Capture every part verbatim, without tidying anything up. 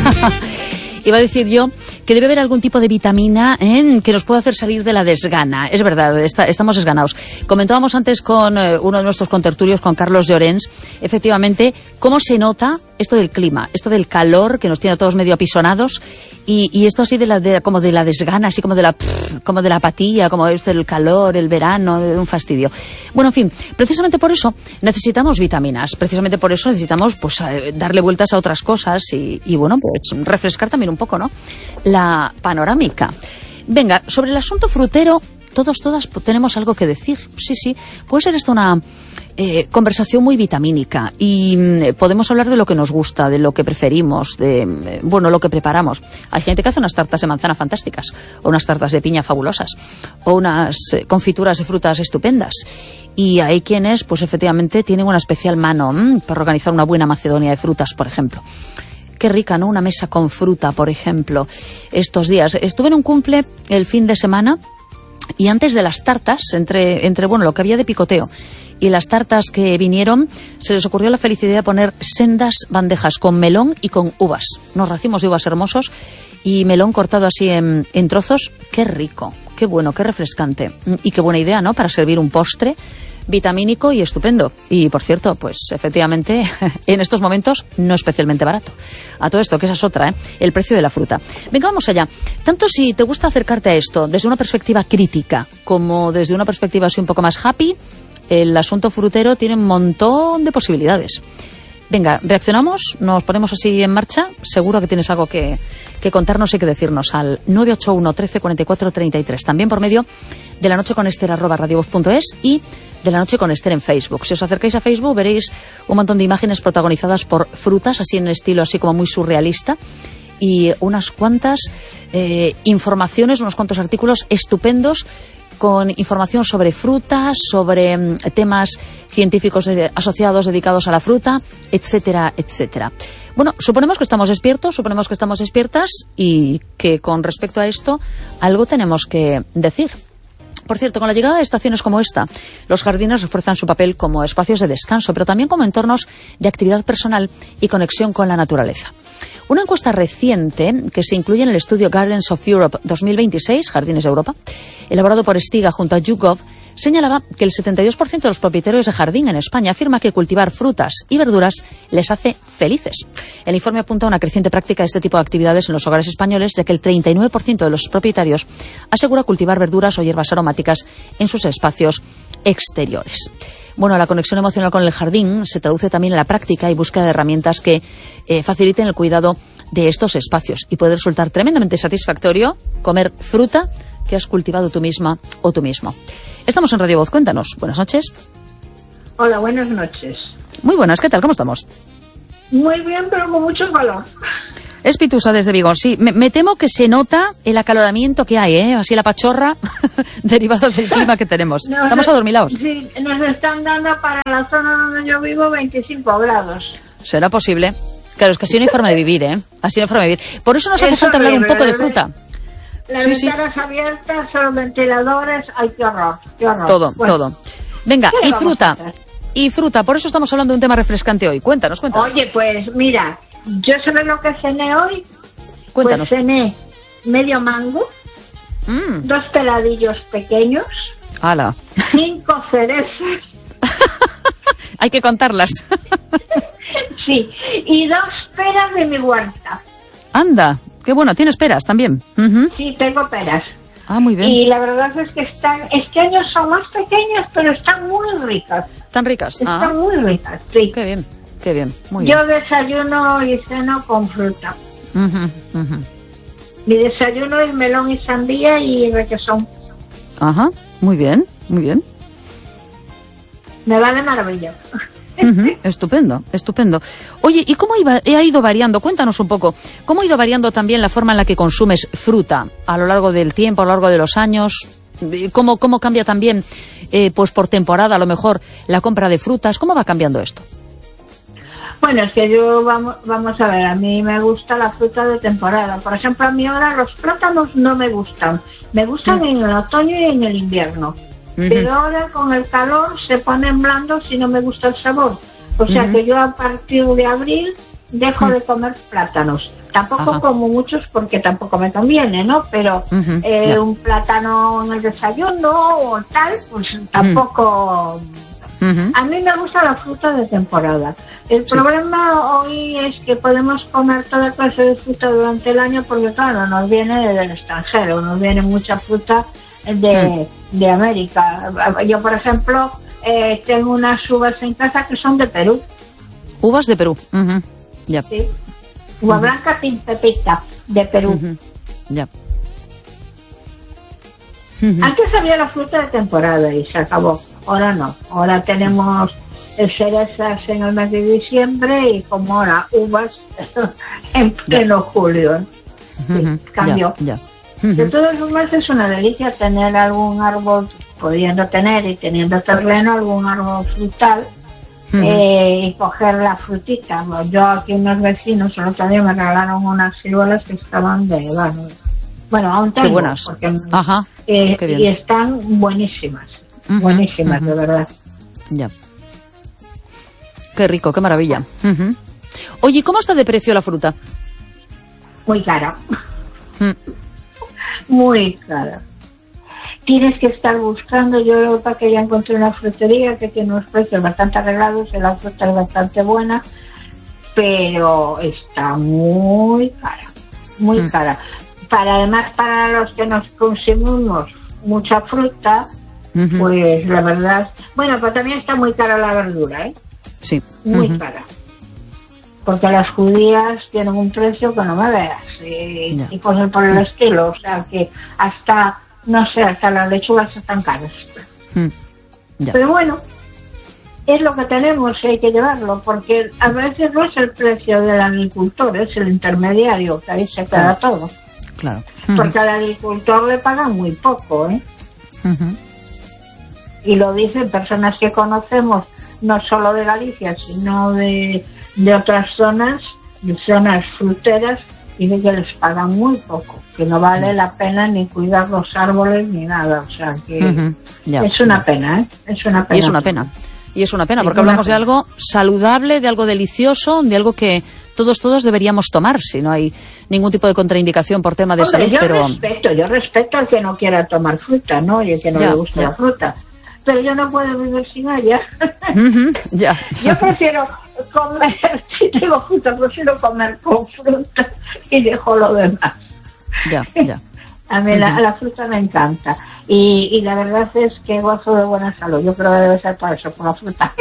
Iba a decir yo que debe haber algún tipo de vitamina ¿eh? que nos pueda hacer salir de la desgana. Es verdad, está, estamos desganados. Comentábamos antes con eh, uno de nuestros contertulios, con Carlos Llorens, efectivamente, cómo se nota esto del clima, esto del calor que nos tiene a todos medio apisonados y, y esto así de la de, como de la desgana, así como de la pff, como de la apatía, como es el calor, el verano, de un fastidio. Bueno, en fin, precisamente por eso necesitamos vitaminas, precisamente por eso necesitamos pues darle vueltas a otras cosas y, y bueno, pues refrescar también un poco, ¿no? La panorámica. Venga, sobre el asunto frutero, todos, todas tenemos algo que decir. Sí, sí, puede ser esto una eh, conversación muy vitamínica y eh, podemos hablar de lo que nos gusta, de lo que preferimos, de, eh, bueno, lo que preparamos. Hay gente que hace unas tartas de manzana fantásticas, o unas tartas de piña fabulosas, o unas eh, confituras de frutas estupendas. Y hay quienes, pues efectivamente, tienen una especial mano mmm, para organizar una buena macedonia de frutas, por ejemplo. Qué rica, ¿no? Una mesa con fruta, por ejemplo, estos días. Estuve en un cumple el fin de semana y antes de las tartas, entre, entre bueno, lo que había de picoteo y las tartas que vinieron, se les ocurrió la felicidad de poner sendas bandejas con melón y con uvas. Unos racimos de uvas hermosos y melón cortado así en, en trozos. Qué rico, qué bueno, qué refrescante. Y qué buena idea, ¿no? Para servir un postre vitamínico y estupendo. Y, por cierto, pues efectivamente, en estos momentos no especialmente barato. A todo esto, que esa es otra, ¿eh? El precio de la fruta. Venga, vamos allá. Tanto si te gusta acercarte a esto desde una perspectiva crítica como desde una perspectiva así un poco más happy, el asunto frutero tiene un montón de posibilidades. Venga, reaccionamos, nos ponemos así en marcha. Seguro que tienes algo que, que contarnos y que decirnos al nueve ocho uno, trece, cuarenta y cuatro, treinta y tres. También por medio de la noche con Esther arroba radiovoz punto es y de la noche con Esther en Facebook. Si os acercáis a Facebook veréis un montón de imágenes protagonizadas por frutas, así en estilo así como muy surrealista, y unas cuantas eh, informaciones, unos cuantos artículos estupendos con información sobre frutas, sobre um, temas científicos de, asociados, dedicados a la fruta, etcétera, etcétera. Bueno, suponemos que estamos despiertos, suponemos que estamos despiertas y que con respecto a esto algo tenemos que decir. Por cierto, con la llegada de estaciones como esta, los jardines refuerzan su papel como espacios de descanso, pero también como entornos de actividad personal y conexión con la naturaleza. Una encuesta reciente que se incluye en el estudio Gardens of Europe dos mil veintiséis, Jardines de Europa, elaborado por Stiga junto a YouGov, señalaba que el setenta y dos por ciento de los propietarios de jardín en España afirma que cultivar frutas y verduras les hace felices. El informe apunta a una creciente práctica de este tipo de actividades en los hogares españoles, ya que el treinta y nueve por ciento de los propietarios asegura cultivar verduras o hierbas aromáticas en sus espacios exteriores. Bueno, la conexión emocional con el jardín se traduce también en la práctica y búsqueda de herramientas que eh, faciliten el cuidado de estos espacios y puede resultar tremendamente satisfactorio comer fruta que has cultivado tú misma o tú mismo. Estamos en Radio Voz, cuéntanos. Buenas noches. Hola, buenas noches. Muy buenas, ¿qué tal? ¿Cómo estamos? Muy bien, pero con mucho calor. Es Pitusa desde Vigo, sí. Me, me temo que se nota el acaloramiento que hay, ¿eh? Así la pachorra derivada del clima que tenemos. Nos, Estamos adormilados. Sí, nos están dando para la zona donde yo vivo veinticinco grados. ¿Será posible? Claro, es que así no hay forma de vivir, ¿eh? Así no hay forma de vivir. Por eso nos hace Eso falta hablar un poco de verdad. fruta. Las sí, ventanas sí. abiertas, los ventiladores, ay, qué horror, qué horror. Todo, bueno, todo. Venga, y fruta. Y fruta, por eso estamos hablando de un tema refrescante hoy. Cuéntanos, cuéntanos. Oye, pues mira, yo sabes lo que cené hoy. Cuéntanos. Pues cené medio mango, mm. dos peladillos pequeños, ¡hala! cinco cerezas. Hay que contarlas. Sí, y dos peras de mi huerta. Anda, qué bueno, ¿tienes peras también? Uh-huh. Sí, tengo peras. Ah, muy bien. Y la verdad es que están, este año son más pequeñas, pero están muy ricas. ¿Están ricas? Están ah. muy ricas, sí. Qué bien, qué bien, muy Yo bien. desayuno y ceno con fruta. Uh-huh, uh-huh. Mi desayuno es melón y sandía y requesón. Ajá, muy bien, muy bien. Me va de maravilla. Uh-huh, estupendo, estupendo. Oye, ¿y cómo iba, ha ido variando? Cuéntanos un poco. ¿Cómo ha ido variando también la forma en la que consumes fruta a lo largo del tiempo, a lo largo de los años? ¿Cómo, cómo cambia también, eh, pues por temporada, a lo mejor, la compra de frutas? ¿Cómo va cambiando esto? Bueno, es que yo, vamos, vamos a ver, a mí me gusta la fruta de temporada. Por ejemplo, a mí ahora los plátanos no me gustan. Me gustan uh-huh. en el otoño y en el invierno. Uh-huh. Pero ahora con el calor se ponen blandos y no me gusta el sabor. O sea uh-huh. que yo a partir de abril dejo mm. de comer plátanos. Tampoco Ajá. como muchos porque tampoco me conviene, ¿no? Pero Uh-huh. eh, yeah. un plátano en el desayuno o tal, pues tampoco... Uh-huh. A mí me gusta la fruta de temporada. El Sí. problema hoy es que podemos comer toda clase de fruta durante el año porque, claro, nos viene del extranjero, nos viene mucha fruta de, mm. de América. Yo, por ejemplo, eh, tengo unas uvas en casa que son de Perú. Uvas de Perú. Uh-huh. Yeah. Sí. Uva Uh-huh. blanca sin pepita, de Perú. Uh-huh. Yeah. Uh-huh. Antes había la fruta de temporada y se acabó. Ahora no. Ahora tenemos cerezas en el mes de diciembre y como ahora uvas en pleno yeah. julio. ¿eh? Sí, uh-huh. cambió. Yeah. Yeah. Uh-huh. De todos modos es una delicia tener algún árbol, pudiendo tener y teniendo terreno, algún árbol frutal. Uh-huh. Eh, y coger la frutita. Yo aquí unos vecinos el otro día me regalaron unas ciruelas que estaban de bueno, bueno aún tengo, qué buenas. Porque, Ajá. Eh, qué bien. Y están buenísimas, uh-huh. buenísimas, uh-huh. de verdad. Ya. Qué rico, qué maravilla. Uh-huh. Oye, ¿cómo está de precio la fruta? Muy cara. Mm. Muy cara. Tienes que estar buscando. Yo para que ya encontré una frutería que tiene unos precios bastante arreglados y la fruta es bastante buena, pero está muy cara, muy mm. cara. Para además para los que nos consumimos mucha fruta, uh-huh. pues la verdad, bueno, pero también está muy cara la verdura, ¿eh? Sí. Muy uh-huh. cara. Porque las judías tienen un precio que no me veas y, yeah. y cosas por el uh-huh. estilo, o sea que hasta no sé, hasta las lechugas están caras. Mm, yeah. Pero bueno, es lo que tenemos y hay que llevarlo, porque a veces no es el precio del agricultor, es el intermediario, que ahí se queda claro. todo. Claro. Porque uh-huh. al agricultor le pagan muy poco, ¿eh? Uh-huh. Y lo dicen personas que conocemos, no solo de Galicia, sino de, de otras zonas, de zonas fruteras, y de que les pagan muy poco, que no vale la pena ni cuidar los árboles ni nada, o sea que uh-huh. yeah. es una pena, ¿eh? Es una pena. Y es una pena, y es una pena, es porque una hablamos pena. de algo saludable, de algo delicioso, de algo que todos, todos deberíamos tomar, si no hay ningún tipo de contraindicación por tema de Hombre, salud, yo pero... respeto, yo respeto al que no quiera tomar fruta, ¿no? Y el que no yeah, le gusta yeah. la fruta. Pero yo no puedo vivir sin ella. Uh-huh, yeah. Yo prefiero comer, si tengo fruta, prefiero comer con fruta y dejo lo demás. Ya, yeah, ya. Yeah. A mí uh-huh. la, la fruta me encanta. Y, y la verdad es que gozo de buena salud. Yo creo que debe ser por eso, por la fruta.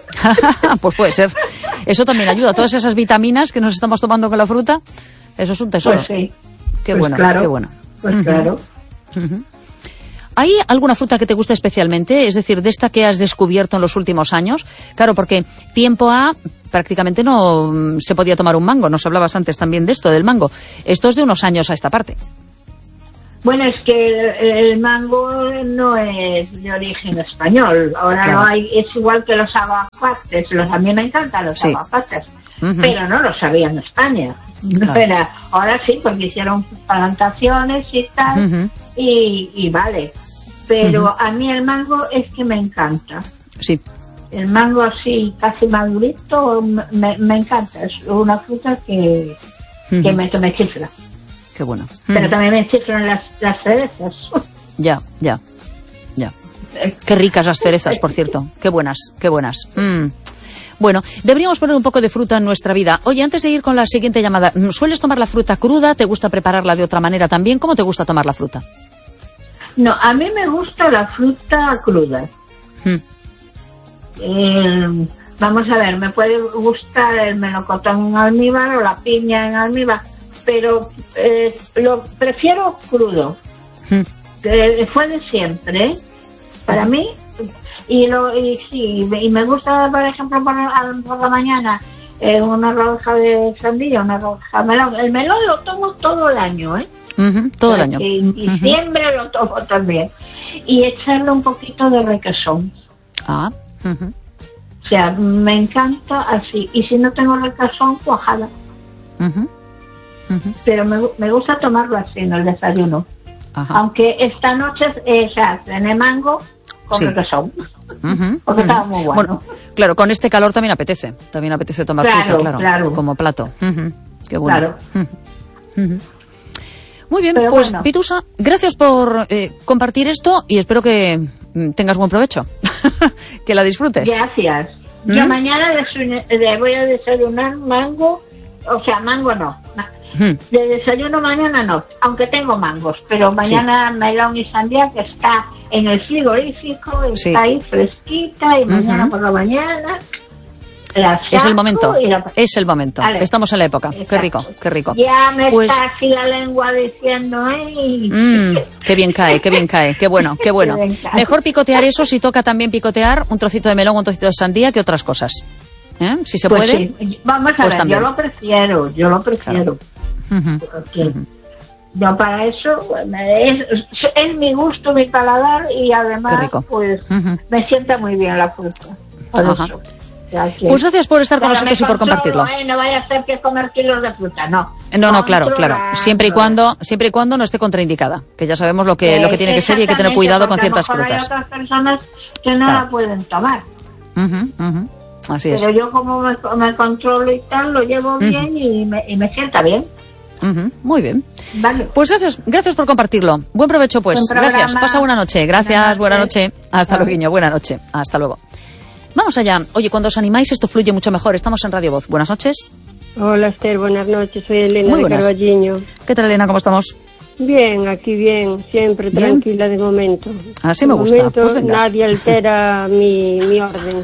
Pues puede ser. Eso también ayuda. Todas esas vitaminas que nos estamos tomando con la fruta, eso es un tesoro. Pues sí. Qué pues bueno, claro. qué bueno. Pues uh-huh. claro. Uh-huh. ¿Hay alguna fruta que te guste especialmente? Es decir, de esta que has descubierto en los últimos años. Claro, porque tiempo A prácticamente no se podía tomar un mango. Nos hablabas antes también de esto, del mango. Esto es de unos años a esta parte. Bueno, es que el, el mango no es de origen español. Ahora claro. no hay, es igual que los aguacates. Los, a mí me encantan los sí. aguacates, uh-huh. pero no los había en España. Claro. Era, ahora sí, porque hicieron plantaciones y tal, uh-huh. y, y vale. Pero uh-huh. a mí el mango es que me encanta. Sí. El mango así, casi madurito, me, me encanta. Es una fruta que, uh-huh. que me, me chifla. Qué bueno. Pero uh-huh. también me chiflan las, las cerezas. Ya, ya, ya. Qué ricas las cerezas, por cierto. Qué buenas, qué buenas. Mm. Bueno, deberíamos poner un poco de fruta en nuestra vida. Oye, antes de ir con la siguiente llamada, ¿sueles tomar la fruta cruda? ¿Te gusta prepararla de otra manera también? ¿Cómo te gusta tomar la fruta? No, a mí me gusta la fruta cruda. Hmm. Eh, vamos a ver, me puede gustar el melocotón en almíbar o la piña en almíbar, pero eh, lo prefiero crudo. Hmm. Eh, fue de siempre, para mí. Y, lo, y sí, y me gusta, por ejemplo, por, por la mañana eh, una rodaja de sandía, una rodaja de melón. El melón lo tomo todo el año, ¿eh? Uh-huh, todo el año. En diciembre uh-huh. lo tomo también. Y echarle un poquito de requesón. Ah. Uh-huh. O sea, me encanta así. Y si no tengo requesón, cuajada. Uh-huh. Uh-huh. Pero me, me gusta tomarlo así en el desayuno. Ajá. Aunque esta noche eh, ya cené mango con sí. requesón. Uh-huh, porque uh-huh. estaba muy bueno. Bueno, claro, con este calor también apetece, también apetece tomar claro, fruta, claro, claro. como plato. Uh-huh. Qué bueno. Claro. Uh-huh. Uh-huh. Muy bien, Pero pues bueno. Pitusa, gracias por eh, compartir esto y espero que mm, tengas buen provecho, que la disfrutes. Gracias. ¿Mm? Yo mañana desune- de- voy a desayunar mango, o sea, mango no. Mm. De desayuno mañana no, aunque tengo mangos, pero mañana sí. melón y sandía que está en el frigorífico, está sí. ahí fresquita y mañana uh-huh. por la mañana la saco es el momento, y la... es el momento, vale. Estamos en la época. Exacto. Qué rico, qué rico. Ya me pues... está así la lengua diciendo, ¡ay! Mm, qué bien cae, qué bien cae, qué bueno, qué bueno. Mejor picotear eso si toca también picotear un trocito de melón, un trocito de sandía que otras cosas. ¿Eh? Si se pues puede. Sí. Vamos a pues ver, también. yo lo prefiero, yo lo prefiero. Claro. Uh-huh. Porque uh-huh. yo para eso es, es mi gusto, mi paladar y además pues uh-huh. me sienta muy bien la fruta. Por uh-huh. eso. Que, pues gracias por estar con nosotros y por compartirlo. Eh, no vaya a ser que comer kilos de fruta, no. No, no, claro, claro. Siempre y cuando, siempre y cuando no esté contraindicada, que ya sabemos lo que, eh, lo que tiene que ser y hay que tener cuidado con ciertas frutas. Hay otras personas que no claro. la pueden tomar. Uh-huh, uh-huh. Así Pero es. Pero yo como me, me controlo y tal, lo llevo uh-huh. bien y me, y me sienta bien. Uh-huh. Muy bien. Vale. Pues gracias, gracias por compartirlo. Buen provecho, pues. Buen gracias. Pasa buena noche. Gracias, buena noche. Hasta luego, guiño. Buena noche. Hasta luego. Vamos allá. Oye, cuando os animáis esto fluye mucho mejor. Estamos en Radio Voz. Buenas noches. Hola, Esther. Buenas noches. Soy Elena Muy de Carballiño. ¿Qué tal, Elena? ¿Cómo estamos? Bien, aquí bien. Siempre bien. Tranquila de momento. Así me de gusta. Momento, pues venga. Nadie altera mi, mi orden.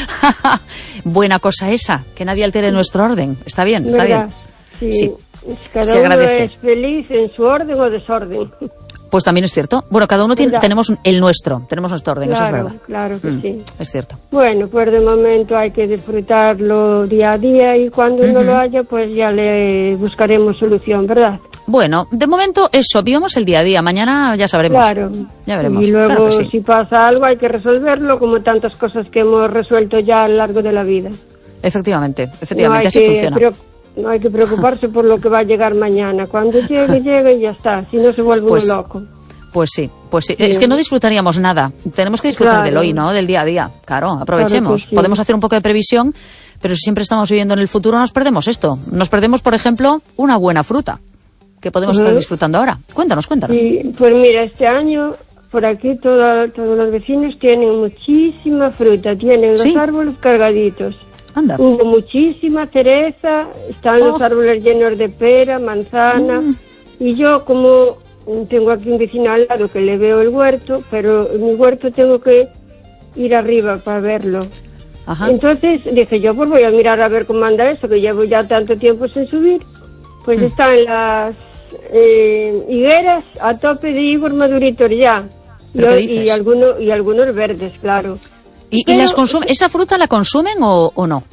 Buena cosa esa, que nadie altere nuestro orden. Está bien, está ¿verdad? bien. Sí. sí. Cada Se uno agradece. es feliz en su orden o desorden. Pues también es cierto. Bueno, cada uno tiene, tenemos el nuestro, tenemos nuestro orden, claro, eso es verdad. Claro que mm, sí. Es cierto. Bueno, pues de momento hay que disfrutarlo día a día y cuando uh-huh. no lo haya, pues ya le buscaremos solución, ¿verdad? Bueno, de momento eso, vivamos el día a día. Mañana ya sabremos. Claro. Ya veremos. Y luego, claro sí. si pasa algo, hay que resolverlo, como tantas cosas que hemos resuelto ya a lo largo de la vida. Efectivamente, efectivamente, no así que, funciona. Pero no hay que preocuparse por lo que va a llegar mañana. Cuando llegue, llegue y ya está. Si no, se vuelve pues, uno loco. Pues sí, pues sí. sí. Es que no disfrutaríamos nada. Tenemos que disfrutar claro. del hoy, ¿no? Del día a día. Claro, aprovechemos. Claro sí. Podemos hacer un poco de previsión, pero si siempre estamos viviendo en el futuro, nos perdemos esto. Nos perdemos, por ejemplo, una buena fruta que podemos uh-huh. estar disfrutando ahora. Cuéntanos, cuéntanos. Sí, pues mira, este año por aquí toda, todos los vecinos tienen muchísima fruta. Tienen los ¿Sí? árboles cargaditos. Anda. Hubo muchísima cereza, están oh. los árboles llenos de pera, manzana, mm. y yo como tengo aquí un vecino al lado que le veo el huerto, pero en mi huerto tengo que ir arriba para verlo. Ajá. Entonces dije yo, pues voy a mirar a ver cómo anda eso, que llevo ya tanto tiempo sin subir. Pues mm. están las eh, higueras a tope de higos maduritos ya, ¿Pero y, y, algunos, y algunos verdes, claro. ¿Y, pero, ¿y las consume, esa fruta la consumen o, o no?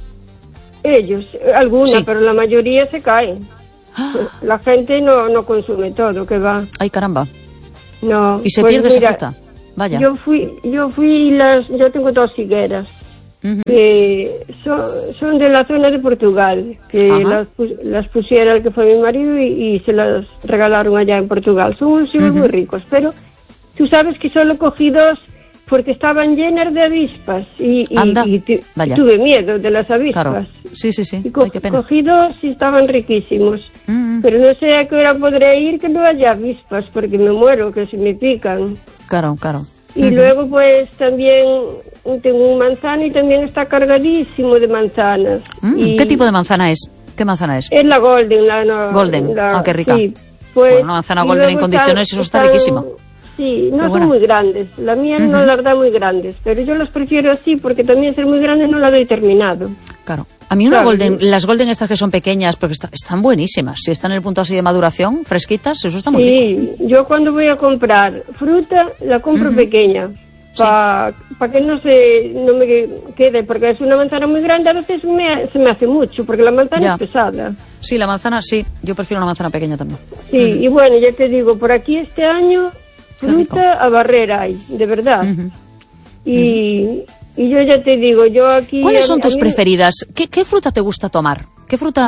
Ellos, alguna, sí. pero la mayoría se caen. ¡Ah! La gente no, no consume todo, que va. Ay, caramba. No. ¿Y se pues pierde mira, esa fruta? Vaya. Yo fui, yo fui las, yo tengo dos higueras uh-huh. que son, son de la zona de Portugal, que las, las pusiera el que fue mi marido y, y se las regalaron allá en Portugal. Son unos higos uh-huh. muy ricos, pero tú sabes que solo cogí dos porque estaban llenas de avispas y, y, y tu, tuve miedo de las avispas. Claro. Sí, sí, sí. Y co- Ay, qué pena. Cogí dos y estaban riquísimos. Mm. Pero no sé a qué hora podré ir que no haya avispas porque me muero, que se me pican. Claro, claro. Y uh-huh. luego pues también tengo un manzano y también está cargadísimo de manzanas. Mm. Y ¿Qué tipo de manzana es? ¿Qué manzana es? Es la Golden. La, no, Golden, la, ah, qué rica. Sí, pues, bueno, una manzana Golden en condiciones, están, eso está están, riquísimo. Sí, no son muy grandes. La mía uh-huh. no las da muy grandes, pero yo las prefiero así porque también ser muy grandes no la doy terminado. Claro. A mí una claro. Golden, las Golden estas que son pequeñas, porque está, están buenísimas. Si están en el punto así de maduración, fresquitas, eso está muy sí, rico. Sí, yo cuando voy a comprar fruta la compro uh-huh. pequeña. Para sí. pa que no se no me quede, porque es una manzana muy grande, a veces me, se me hace mucho, porque la manzana ya. es pesada. Sí, la manzana sí, yo prefiero una manzana pequeña también. Sí, uh-huh. y bueno, ya te digo, por aquí este año fruta a barrer hay, de verdad. Uh-huh. Y, uh-huh. y yo ya te digo, yo aquí... ¿Cuáles a, son a tus mí... preferidas? ¿Qué, ¿Qué fruta te gusta tomar? ¿Qué fruta